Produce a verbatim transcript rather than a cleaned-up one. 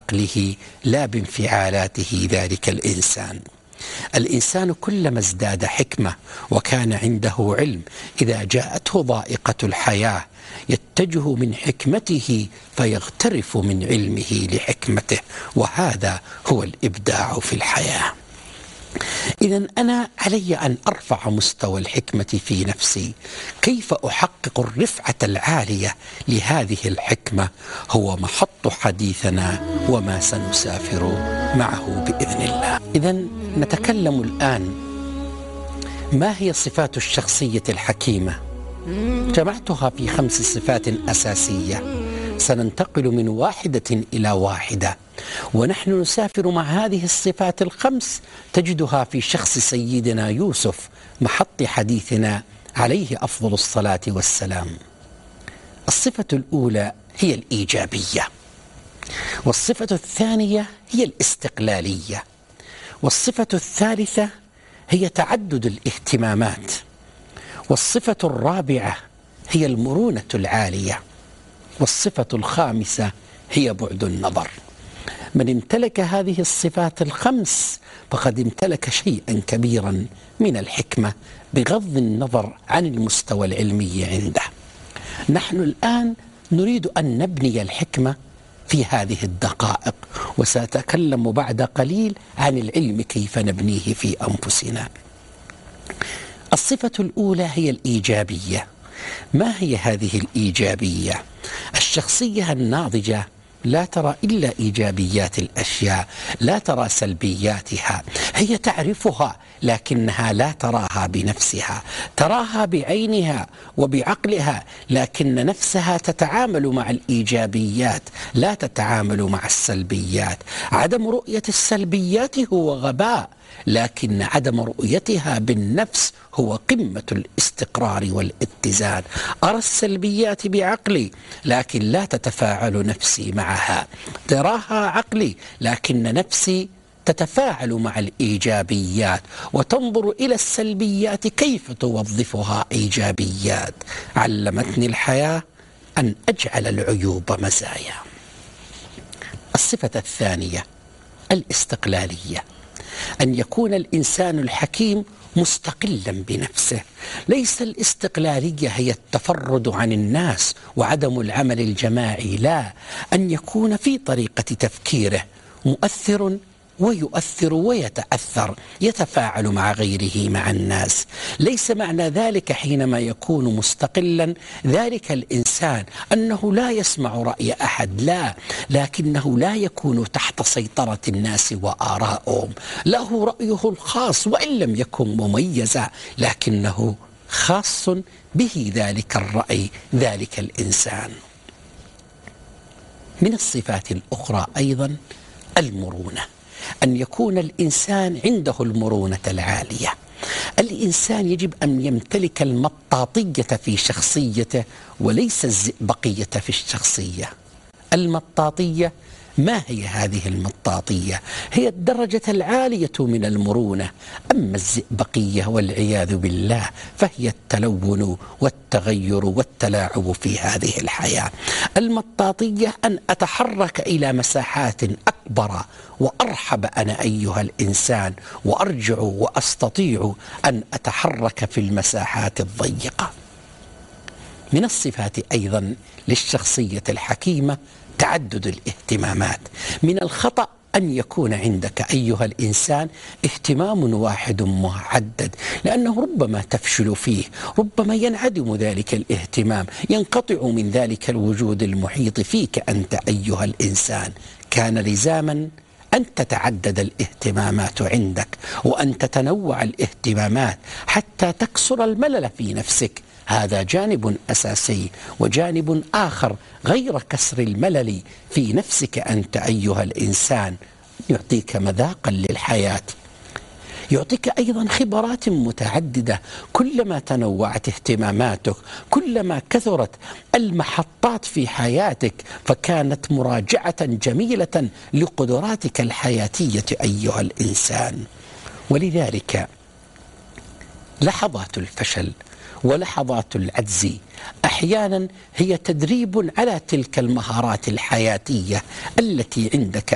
بعقله لا بانفعالاته ذلك الإنسان. الإنسان كلما ازداد حكمة وكان عنده علم، إذا جاءته ضائقة الحياة يتجه من حكمته فيغترف من علمه لحكمته، وهذا هو الإبداع في الحياة. إذن أنا علي أن أرفع مستوى الحكمة في نفسي. كيف أحقق الرفعة العالية لهذه الحكمة هو محط حديثنا وما سنسافر معه بإذن الله. إذن نتكلم الآن ما هي صفات الشخصية الحكيمة. جمعتها في خمس صفات أساسية، سننتقل من واحدة إلى واحدة، ونحن نسافر مع هذه الصفات الخمس تجدها في شخص سيدنا يوسف محط حديثنا عليه أفضل الصلاة والسلام. الصفة الأولى هي الإيجابية، والصفة الثانية هي الاستقلالية، والصفة الثالثة هي تعدد الاهتمامات، والصفة الرابعة هي المرونة العالية، والصفة الخامسة هي بعد النظر. من امتلك هذه الصفات الخمس فقد امتلك شيئا كبيرا من الحكمة بغض النظر عن المستوى العلمي عنده. نحن الآن نريد أن نبني الحكمة في هذه الدقائق، وسأتكلم بعد قليل عن العلم كيف نبنيه في أنفسنا. الصفة الأولى هي الإيجابية. ما هي هذه الإيجابية؟ الشخصية الناضجة لا ترى إلا إيجابيات الأشياء، لا ترى سلبياتها. هي تعرفها لكنها لا تراها بنفسها، تراها بعينها وبعقلها، لكن نفسها تتعامل مع الإيجابيات لا تتعامل مع السلبيات. عدم رؤية السلبيات هو غباء، لكن عدم رؤيتها بالنفس هو قمة الاستقرار والاتزان. أرى السلبيات بعقلي لكن لا تتفاعل نفسي معها، تراها عقلي لكن نفسي تتفاعل مع الإيجابيات وتنظر إلى السلبيات كيف توظفها إيجابيات. علمتني الحياة أن أجعل العيوب مزايا. الصفة الثانية الاستقلالية، أن يكون الإنسان الحكيم مستقلا بنفسه. ليس الاستقلالية هي التفرد عن الناس وعدم العمل الجماعي، لا، أن يكون في طريقة تفكيره مؤثر ويؤثر ويتأثر، يتفاعل مع غيره مع الناس. ليس معنى ذلك حينما يكون مستقلا ذلك الإنسان أنه لا يسمع رأي أحد، لا، لكنه لا يكون تحت سيطرة الناس وآرائهم. له رأيه الخاص وإن لم يكن مميزا، لكنه خاص به ذلك الرأي ذلك الإنسان. من الصفات الأخرى أيضا المرونة، أن يكون الإنسان عنده المرونة العالية. الإنسان يجب أن يمتلك المطاطية في شخصيته وليس الزئبقية في الشخصية. المطاطية، ما هي هذه المطاطية؟ هي الدرجة العالية من المرونة. أما الزئبقية والعياذ بالله فهي التلون والتغير والتلاعب في هذه الحياة. المطاطية أن أتحرك إلى مساحات أكبر وأرحب أنا أيها الإنسان، وأرجع وأستطيع أن أتحرك في المساحات الضيقة. من الصفات أيضا للشخصية الحكيمة تعدد الاهتمامات. من الخطأ أن يكون عندك أيها الإنسان اهتمام واحد محدد، لأنه ربما تفشل فيه، ربما ينعدم ذلك الاهتمام، ينقطع من ذلك الوجود المحيط فيك أنت أيها الإنسان. كان لزاما أن تتعدد الاهتمامات عندك وأن تتنوع الاهتمامات حتى تكسر الملل في نفسك. هذا جانب أساسي. وجانب آخر غير كسر الملل في نفسك أنت أيها الإنسان يعطيك مذاقا للحياة، يعطيك أيضا خبرات متعددة. كلما تنوعت اهتماماتك كلما كثرت المحطات في حياتك، فكانت مراجعة جميلة لقدراتك الحياتية أيها الإنسان. ولذلك لحظات الفشل ولحظات العجز أحيانا هي تدريب على تلك المهارات الحياتية التي عندك